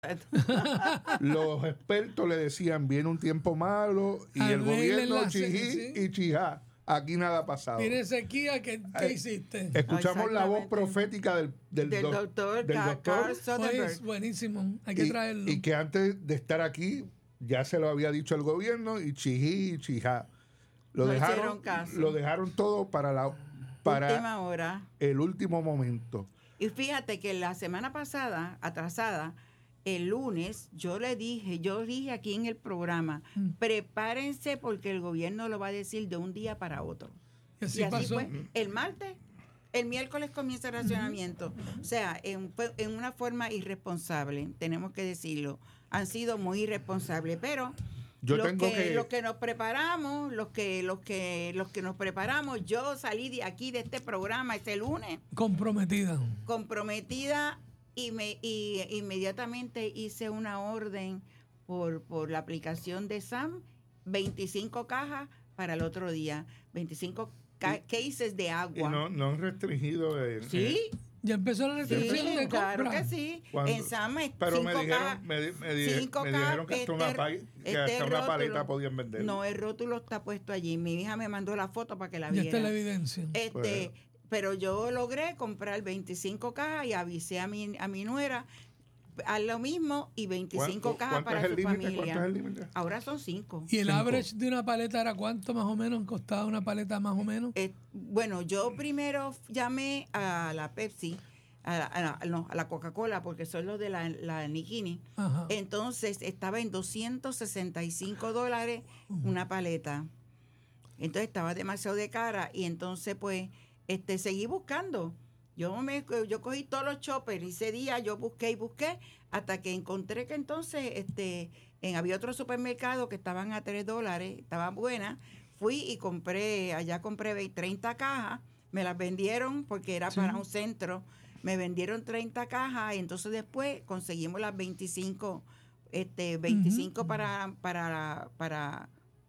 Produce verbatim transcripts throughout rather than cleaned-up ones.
Los expertos le decían, viene un tiempo malo y el Arreglen gobierno la chijí se- sí. y chijá. Aquí nada ha pasado. Tiene sequía, ¿qué, qué Eh, hiciste? Escuchamos la voz Exactamente. profética del, del, Del doc- doctor del Ca- doctor Carl Oye, Soderbergh. es buenísimo, hay que y, traerlo. y que antes de estar aquí ya se lo había dicho el gobierno y chijí y chijá. Lo No dejaron, hicieron caso. lo dejaron todo para la para Última hora. el último momento. Y fíjate que la semana pasada, atrasada, el lunes, yo le dije, yo dije aquí en el programa, Mm. prepárense porque el gobierno lo va a decir de un día para otro. Y así y así pasó. fue. El martes, el miércoles comienza el racionamiento. O sea, en, fue en una forma irresponsable, tenemos que decirlo. Han sido muy irresponsables, pero Yo los tengo que, que- los que nos preparamos, los que, los que, los que nos preparamos, yo salí de aquí de este programa este lunes Comprometida. comprometida y me y inmediatamente hice una orden por, por la aplicación de S A M, veinticinco cajas para el otro día, veinticinco ca- cases de Y agua. no, no han restringido. en- Sí, Ya empezó la sí, restricción de claro compra. que sí. Cuando- En S A M es Pero cinco me dijeron, cajas. me, di- me, di- cinco me cajas, dijeron que hasta una, este- pa- que este hasta una rótulo. paleta podían vender. No, el rótulo está puesto allí. Mi hija me mandó la foto para que la Ya viera. está la evidencia. Este, Pues- pero yo logré comprar veinticinco cajas y avisé a mi, a mi nuera a lo mismo y veinticinco ¿Cuánto- cajas cuánto para es el su límite? familia. ¿Cuánto es el límite? Ahora son cinco. ¿Y el Cinco. average de una paleta era cuánto más o menos? ¿Costaba una paleta más o menos? Eh, bueno, yo primero llamé a la Pepsi, a la, a la- no, a la Coca-Cola, porque son los de la, la Nikini. Ajá. Entonces estaba en doscientos sesenta y cinco dólares una paleta. Entonces estaba demasiado de cara y entonces pues este seguí buscando. Yo me yo cogí todos los choppers y ese día yo busqué y busqué hasta que encontré que entonces este en, había otro supermercado que estaban a tres dólares, estaban buenas. Fui y compré, allá compré ve- treinta cajas, me las vendieron porque era Sí. para un centro. Me vendieron treinta cajas y entonces después conseguimos las veinticinco, este, veinticinco para, para, para,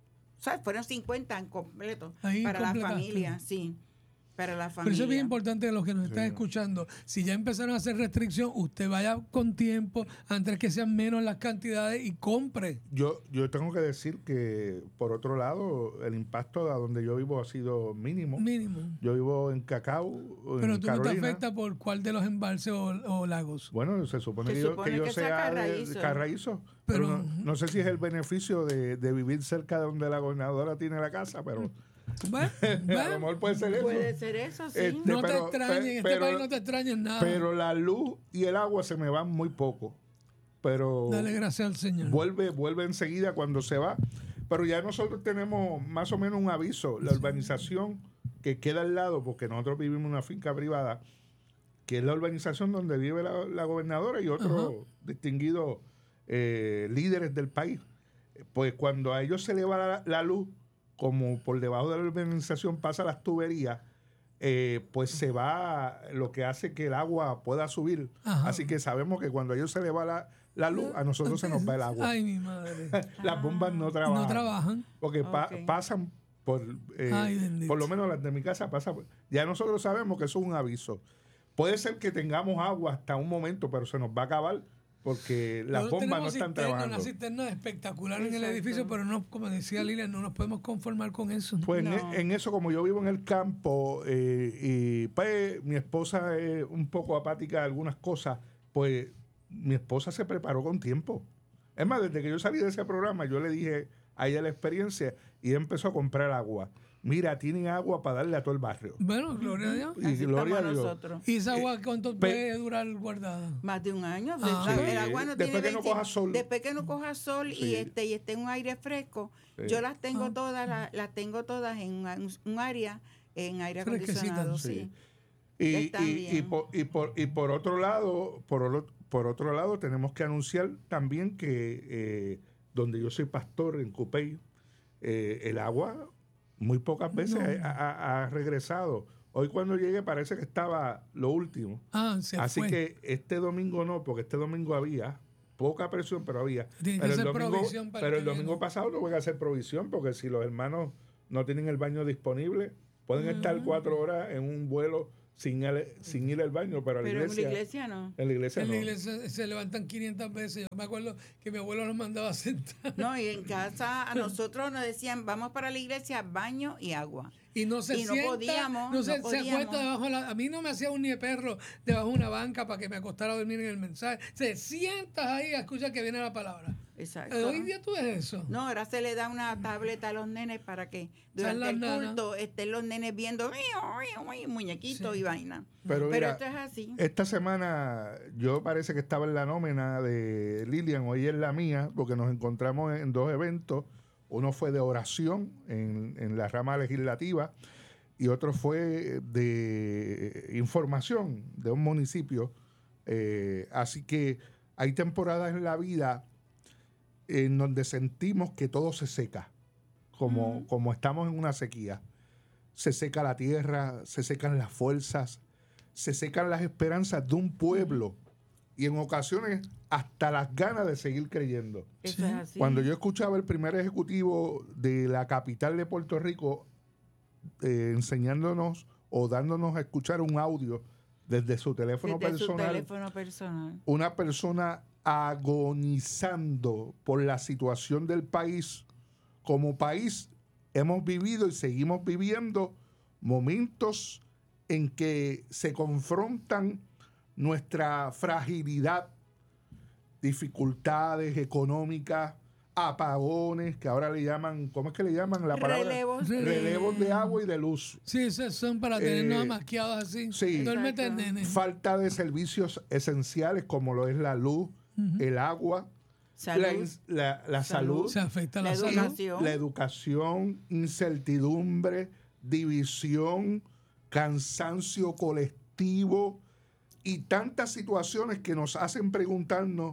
o sea, fueron cincuenta en completo Ahí para la completaste. familia, sí, para la Pero familia. eso es bien importante de los que nos están Sí. escuchando. Si ya empezaron a hacer restricción, usted vaya con tiempo antes que sean menos las cantidades y compre. Yo, yo tengo que decir que, por otro lado, el impacto a donde yo vivo ha sido mínimo. Mínimo. Yo vivo en Cacao, en Pero tú no te Carolina. afecta por cuál de los embalses o, o lagos. Bueno, se supone Se que yo, supone que yo que sea sea de- Carraízo. de Carraízo, pero, Pero- no, no sé si es el beneficio de, de vivir cerca de donde la gobernadora tiene la casa, pero ¿Ves? a ¿Ves? lo mejor puede ser eso. Puede ser eso, sí. Este, No te pero- extrañen, en pe- este pero- país no te extrañen nada. Pero la luz y el agua se me van muy poco. Pero Dale gracias al Señor. vuelve, vuelve enseguida cuando se va. Pero ya nosotros tenemos más o menos un aviso. La urbanización que queda al lado, porque nosotros vivimos en una finca privada, que es la urbanización donde vive la, la gobernadora y otros distinguidos eh, líderes del país. Pues cuando a ellos se le va la, la luz, como por debajo de la urbanización pasa las tuberías, eh, pues se va lo que hace que el agua pueda subir. Ajá. Así que sabemos que cuando a ellos se le va la, la luz, a nosotros se nos va el agua. Ay, mi madre. Las bombas no trabajan. No trabajan. Porque pa- Ok. pasan por, eh, Ay, bendito. por lo menos las de mi casa pasan. por- Ya nosotros sabemos que eso es un aviso. Puede ser que tengamos agua hasta un momento, pero se nos va a acabar porque las Nosotros bombas no tenemos están cisterna, trabajando. Una cisterna espectacular en el Exacto. edificio, pero no, como decía Lilian, no nos podemos conformar con eso. Pues en, No. en eso, como yo vivo en el campo eh, y pues mi esposa es un poco apática de algunas cosas, pues mi esposa se preparó con tiempo. Es más, desde que yo salí de ese programa, yo le dije a ella la experiencia y ella empezó a comprar agua. Mira, tienen agua para darle a todo el barrio. Bueno, gloria a Dios. Y Así gloria a estamos Dios. nosotros. ¿Y esa agua cuánto pe- puede durar guardada? Más de un año. Ah, La- sí. el agua no Después tiene que no veinte coja sol. Después que no coja sol Sí. y este y esté en un aire fresco, Sí. yo las tengo Ah. todas, la- las tengo todas en un, un área, en aire Fresquecitas. acondicionado, Sí. sí. Y, Están y- bien. y por, y, por, y por otro lado, por, oro- por otro lado, tenemos que anunciar también que eh, donde yo soy pastor en Cupey, eh, el agua muy pocas veces No. ha, ha- ha regresado. Hoy cuando llegué parece que estaba lo último. Ah, se Así fue. que este domingo no, porque este domingo había poca presión, pero había. Tiene que pero el hacer domingo, provisión para pero el el que domingo viene. pasado no voy a hacer provisión, porque si los hermanos no tienen el baño disponible, pueden estar cuatro horas en un vuelo sin, el- sin ir al baño, pero a la Pero en iglesia. la iglesia no. En la iglesia En no. la iglesia se levantan quinientas veces. Yo me acuerdo que mi abuelo nos mandaba a sentar. No, y en casa a nosotros nos decían, vamos para la iglesia, baño y agua. Y no se Y no sienta, podíamos, no se, no se podíamos. acuesta debajo de la... A mí no me hacía un ni de perro debajo de una banca para que me acostara a dormir en el mensaje. Se sientas ahí a escuchar que viene la palabra. Exacto. Eh, Hoy día tú ves eso. No, ahora se le da una tableta a los nenes para que durante las el nanas. culto estén los nenes viendo muñequitos Sí. y vaina. Pero, Pero mira, esto es así. esta semana yo parece que estaba en la nómina de Lilian, hoy es la mía, porque nos encontramos en dos eventos. Uno fue de oración en, en la rama legislativa y otro fue de información de un municipio. Eh, así que hay temporadas en la vida en donde sentimos que todo se seca, como, Mm. como estamos en una sequía. Se seca la tierra, se secan las fuerzas, se secan las esperanzas de un pueblo y en ocasiones hasta las ganas de seguir creyendo. Eso Sí. es así. Cuando yo escuchaba el primer ejecutivo de la capital de Puerto Rico eh, enseñándonos o dándonos a escuchar un audio desde su teléfono Desde su personal, teléfono personal. una persona agonizando por la situación del país, como país hemos vivido y seguimos viviendo momentos en que se confrontan nuestra fragilidad, dificultades económicas, apagones, que ahora le llaman, ¿cómo es que le llaman la palabra? Relevos. Relevos de agua y de luz. Sí, esos son para tenernos Eh, amasqueados así. sí. Duérmete, Exacto. nene. Falta de servicios esenciales como lo es la luz, el agua, Salud. la, ins- la- la salud, Se afecta la, La salud. educación. la educación, incertidumbre, división, cansancio colectivo y tantas situaciones que nos hacen preguntarnos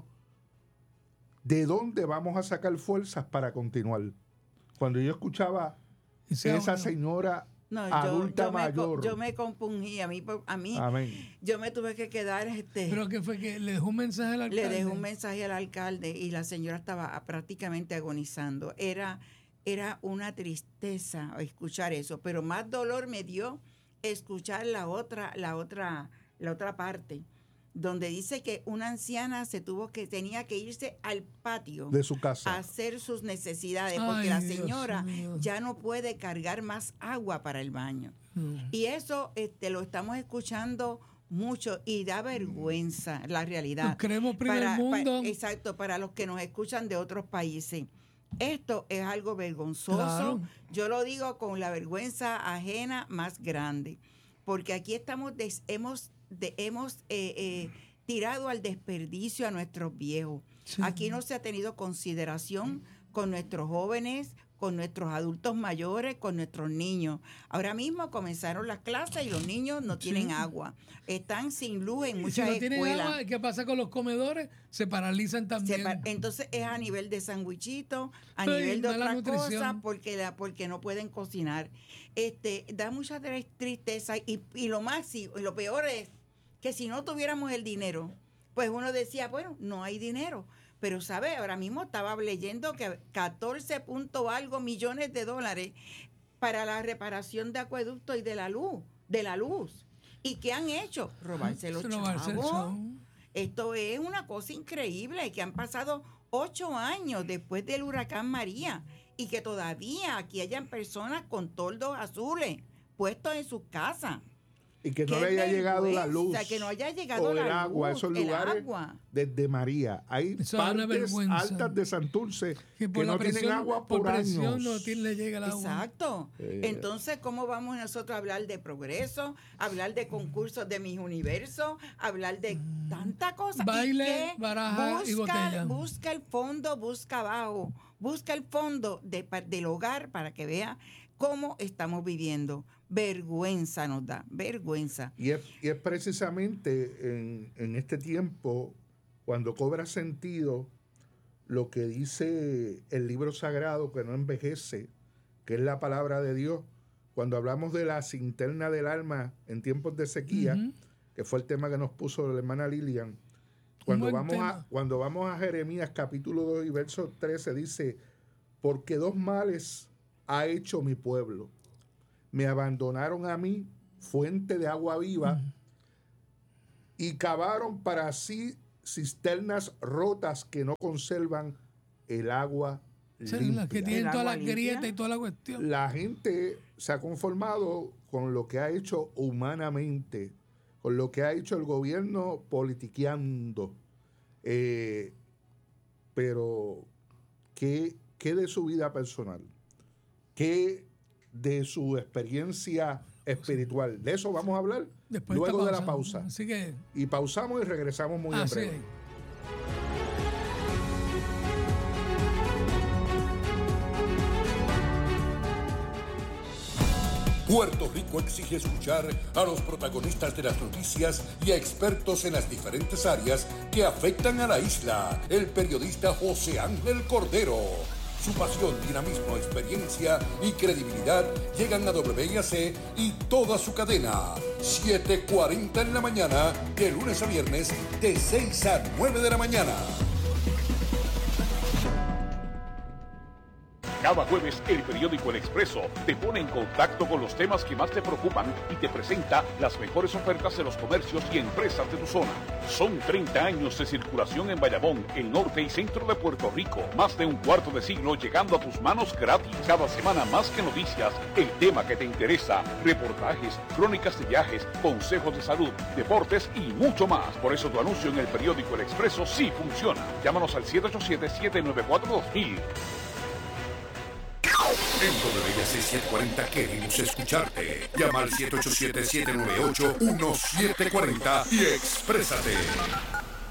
de dónde vamos a sacar fuerzas para continuar. Cuando yo escuchaba Ese esa audio. señora No, yo, adulta yo, me, co- mayor, yo me compungí. A mí, por- a mí amén, yo me tuve que quedar, este, Pero que fue que le dejó un mensaje al alcalde. le dejé un mensaje al alcalde y la señora estaba ah, prácticamente agonizando. Era, era una tristeza escuchar eso, pero más dolor me dio escuchar la otra, la otra, la otra parte, donde dice que una anciana se tuvo que, tenía que irse al patio de su a casa. hacer sus necesidades, porque Ay, la Dios señora mío. ya no puede cargar más agua para el baño. Mm. Y eso este, lo estamos escuchando mucho y da vergüenza la realidad. Nos creemos primer Para- pa- mundo. exacto, para los que nos escuchan de otros países. Esto es algo vergonzoso. Claro. Yo lo digo con la vergüenza ajena más grande, porque aquí estamos des- hemos de- hemos eh, eh, tirado al desperdicio a nuestros viejos. Sí. Aquí no se ha tenido consideración con nuestros jóvenes, con nuestros adultos mayores, con nuestros niños. Ahora mismo comenzaron las clases y los niños no Sí. tienen agua. Están sin luz en Y si muchas no tienen escuelas. agua, ¿qué pasa con los comedores? Se paralizan Se también. pa- entonces es a nivel de sandwichito, a Ay, nivel de mala otra nutrición. cosa, porque la, porque no pueden cocinar. Este, da mucha tri- tristeza y, y lo más y lo peor es que si no tuviéramos el dinero, pues uno decía, bueno, no hay dinero. Pero, ¿sabe? Ahora mismo estaba leyendo que catorce punto algo millones de dólares para la reparación de acueductos y de la luz, de la luz. ¿Y qué han hecho? Robarse los Robarse el chavos. chavo. Esto es una cosa increíble, que han pasado ocho años después del huracán María y que todavía aquí hayan personas con toldos azules puestos en sus casas. Y que no Qué le haya llegado la luz. vergüenza, que no haya llegado o el la agua, luz, esos el lugares agua. desde María. Hay Eso da una partes vergüenza. altas de Santurce Que que, por la no presión, tienen agua por, por presión años. no tiene- le llega el agua. Exacto. Eh. Entonces, ¿cómo vamos nosotros a hablar de progreso, hablar de concursos de mis universos, hablar de tanta cosa? ¿Y Baile, qué? baraja y botella. Busca el fondo, busca abajo, busca el fondo de, pa- del hogar para que vea cómo estamos viviendo. Vergüenza nos da, vergüenza. Y es, y es precisamente en, en este tiempo cuando cobra sentido lo que dice el libro sagrado que no envejece, que es la palabra de Dios. Cuando hablamos de la cinterna del alma en tiempos de sequía, Ujú. que fue el tema que nos puso la hermana Lilian, cuando buen vamos, a, tema. cuando vamos a Jeremías capítulo dos y verso trece, dice, porque dos males ha hecho mi pueblo. Me abandonaron a mí fuente de agua viva uh-huh. y cavaron para sí cisternas rotas que no conservan el agua sí, limpia. Las que tienen todas las grietas y toda la cuestión. La gente se ha conformado con lo que ha hecho humanamente, con lo que ha hecho el gobierno politiqueando. Eh, pero, ¿qué, ¿qué de su vida personal? ¿Qué de su experiencia espiritual? De eso vamos a hablar después luego de, de la pausa. Así que... Y pausamos y regresamos muy en breve. Puerto Rico exige escuchar a los protagonistas de las noticias y a expertos en las diferentes áreas que afectan a la isla. El periodista José Ángel Cordero. Su pasión, dinamismo, experiencia y credibilidad llegan a W I A C y toda su cadena. siete cuarenta en la mañana, de lunes a viernes, de seis a nueve de la mañana. Cada jueves, el periódico El Expreso te pone en contacto con los temas que más te preocupan y te presenta las mejores ofertas de los comercios y empresas de tu zona. Son treinta años de circulación en Bayamón, el norte y centro de Puerto Rico. Más de un cuarto de siglo llegando a tus manos gratis. Cada semana más que noticias, el tema que te interesa, reportajes, crónicas de viajes, consejos de salud, deportes y mucho más. Por eso tu anuncio en el periódico El Expreso sí funciona. Llámanos al siete ocho siete, siete nueve cuatro, dos mil. En W I A C setecientos cuarenta queremos escucharte. Llama al siete ocho siete, siete nueve ocho, uno siete cuatro cero y exprésate.